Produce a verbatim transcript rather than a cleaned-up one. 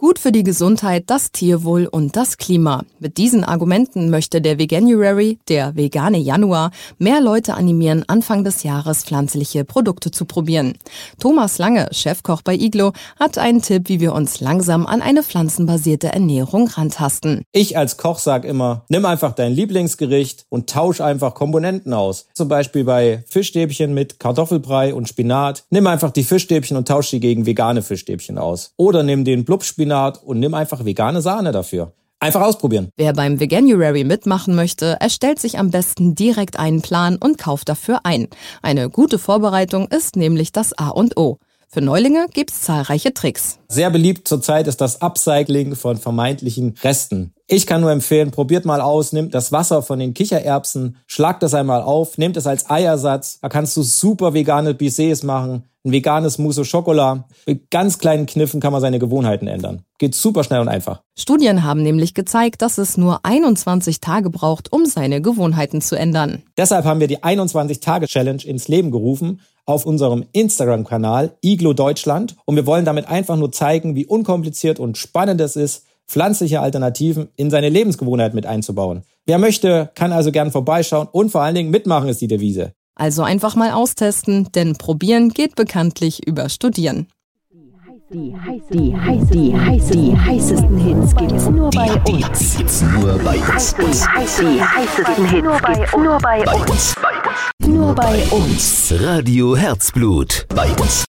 Gut für die Gesundheit, das Tierwohl und das Klima. Mit diesen Argumenten möchte der Veganuary, der vegane Januar, mehr Leute animieren, Anfang des Jahres pflanzliche Produkte zu probieren. Thomas Lange, Chefkoch bei Iglo, hat einen Tipp, wie wir uns langsam an eine pflanzenbasierte Ernährung rantasten. Ich als Koch sage immer, nimm einfach dein Lieblingsgericht und tausch einfach Komponenten aus. Zum Beispiel bei Fischstäbchen mit Kartoffelbrei und Spinat. Nimm einfach die Fischstäbchen und tausch sie gegen vegane Fischstäbchen aus. Oder nimm den Blubspinat und nimm einfach vegane Sahne dafür. Einfach ausprobieren. Wer beim Veganuary mitmachen möchte, erstellt sich am besten direkt einen Plan und kauft dafür ein. Eine gute Vorbereitung ist nämlich das A und O. Für Neulinge gibt's zahlreiche Tricks. Sehr beliebt zurzeit ist das Upcycling von vermeintlichen Resten. Ich kann nur empfehlen, probiert mal aus, nehmt das Wasser von den Kichererbsen, schlagt das einmal auf, nehmt es als Eiersatz. Da kannst du super vegane Bisets machen, ein veganes Mousse au Chocolat. Mit ganz kleinen Kniffen kann man seine Gewohnheiten ändern. Geht super schnell und einfach. Studien haben nämlich gezeigt, dass es nur einundzwanzig Tage braucht, um seine Gewohnheiten zu ändern. Deshalb haben wir die einundzwanzig-Tage-Challenge ins Leben gerufen auf unserem Instagram-Kanal Iglo Deutschland. Und wir wollen damit einfach nur zeigen, wie unkompliziert und spannend es ist, pflanzliche Alternativen in seine Lebensgewohnheit mit einzubauen. Wer möchte, kann also gern vorbeischauen und vor allen Dingen mitmachen ist die Devise. Also einfach mal austesten, denn probieren geht bekanntlich über Studieren. Die, die, heiß, die, heiß, die heißesten Hits gibt's nur bei uns. Gibt's nur bei uns. Die, heiß, die heißesten Hits nur bei, nur bei uns. Bei uns. Nur bei uns. Radio Herzblut. Bei uns.